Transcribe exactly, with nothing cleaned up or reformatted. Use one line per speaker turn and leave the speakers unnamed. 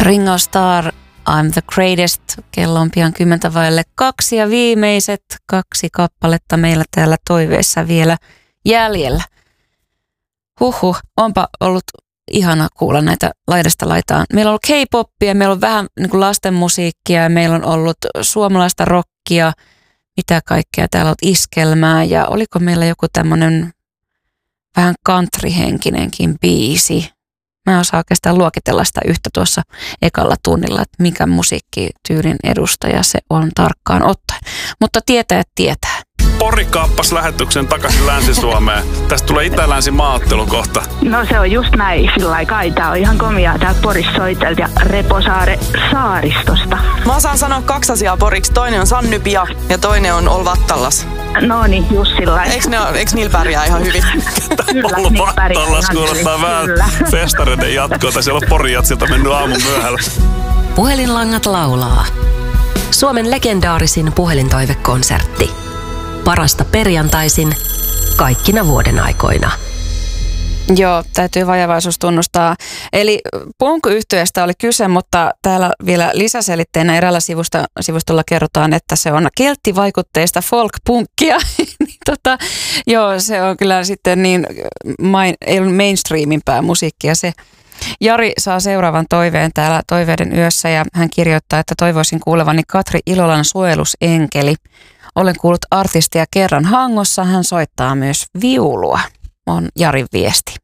Ringo Starr, I'm the Greatest. Kello on pian kymmentä vaille kaksi ja viimeiset kaksi kappaletta meillä täällä toiveessa vielä jäljellä. Huhhuh, onpa ollut ihana kuulla näitä laidasta laitaan. Meillä on ollut K-poppia, meillä on vähän niin kuin lastenmusiikkia, meillä on ollut suomalaista rockia, mitä kaikkea. Täällä on iskelmää ja oliko meillä joku tämmöinen vähän country-henkinenkin biisi. Mä en osaa oikeastaan luokitella sitä yhtä tuossa ekalla tunnilla, että mikä musiikkityylin edustaja se on tarkkaan ottaen. Mutta tietää, että tietää.
Pori kaappasi lähetyksen takaisin Länsi-Suomeen. Tästä tulee itä-länsi maaottelu kohta.
No se on just näin, sillä lailla kai. Tää on ihan komia. Täältä Porissa soitelta ja Reposaare saaristosta.
Mä osaan sanoa kaksi asiaa poriksi. Toinen on Sannypia ja toinen on Olvattallas.
No niin, just sillä lailla.
Eiks, ne, eiks niillä pärjää ihan hyvin?
Kyllä,
Olvattallas kuulostaa vähän festareiden jatkoa. Siellä on Porijatsilta mennyt aamun myöhällä.
Puhelinlangat laulaa. Suomen legendaarisin puhelintoivekonsertti. Parasta perjantaisin kaikkina vuoden aikoina.
Joo, täytyy vajavaisuus tunnustaa. Eli punk-yhtyeestä oli kyse, mutta täällä vielä lisäselitteenä eräällä sivusta, sivustolla kerrotaan, että se on kelttivaikutteista folk-punkkia. tota, joo, se on kyllä sitten niin main, ei ole mainstreamimpää musiikkia se. Jari saa seuraavan toiveen täällä Toiveiden yössä ja hän kirjoittaa, että toivoisin kuulevani Katri Ilolan Suojelusenkeli. Olen kuullut artistia kerran Hangossa, hän soittaa myös viulua, on Jarin viesti.